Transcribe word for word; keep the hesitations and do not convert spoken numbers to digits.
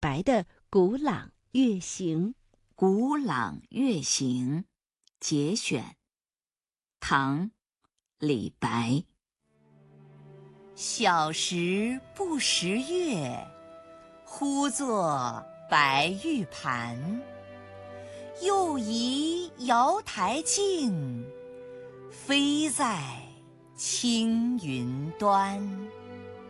白的《古朗月行》。《 古朗月行》节选，唐·李白。小时不识月，呼作白玉盘。又疑瑶台镜，飞在青云端。